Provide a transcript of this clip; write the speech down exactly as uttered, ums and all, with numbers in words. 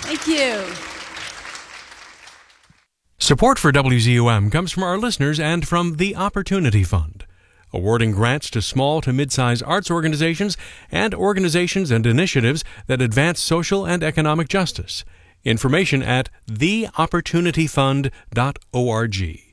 Thank you. Support for W Z U M comes from our listeners and from the Opportunity Fund, awarding grants to small to mid-size arts organizations and organizations and initiatives that advance social and economic justice. Information at the opportunity fund dot org.